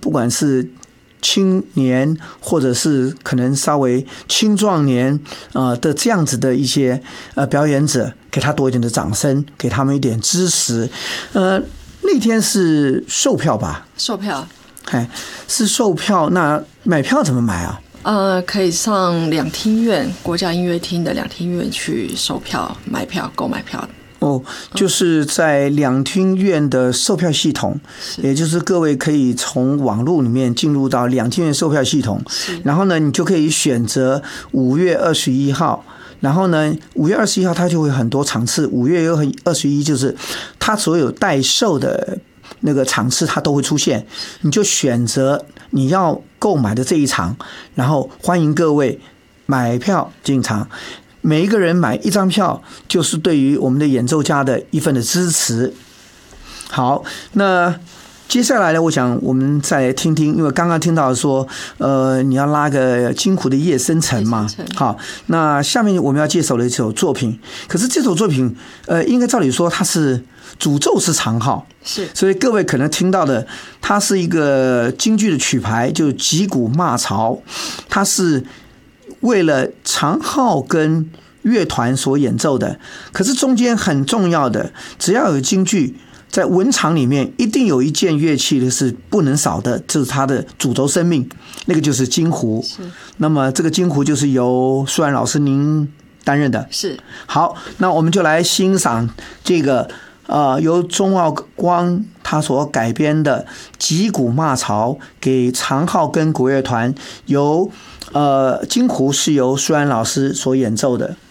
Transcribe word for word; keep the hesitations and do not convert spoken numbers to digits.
不管是青年或者是可能稍微青壮年呃的这样子的一些呃表演者，给他多一点的掌声，给他们一点支持。呃，那天是售票吧？ 售票， 哎，是售票。那买票怎么买啊？ 呃，可以上两厅院国家音乐厅的两厅院去售票、买票、购买票。 哦，就是在两厅院的售票系统，也就是各位可以从网络里面进入到两厅院售票系统，然后呢，你就可以选择五月二十一号，然后呢，五月二十一号它就会很多场次，五月二十一就是它所有代售的那个场次它都会出现，你就选择你要购买的这一场，然后欢迎各位买票进场。每一个人买一张票，就是对于我们的演奏家的一份的支持。好，那接下来呢，我想我们再来听听，因为刚刚听到说，呃，你要拉个金湖的夜深沉嘛。好，那下面我们要介绍的一首作品，可是这首作品，呃，应该照理说它是主奏是长号， 是， 所以各位可能听到的，它是一个京剧的曲牌，就是击鼓骂曹，它是为了长号跟乐团所演奏的。可是中间很重要的，只要有京剧，在文场里面一定有一件乐器的是不能少的，就是它的主轴生命，那个就是京胡。那么这个京胡就是由舒兰老师您担任的。 是。 好，那我们就来欣赏这个呃由钟耀光他所改编的击鼓骂曹给长号跟国乐团，由呃京胡是由舒兰老师所演奏的。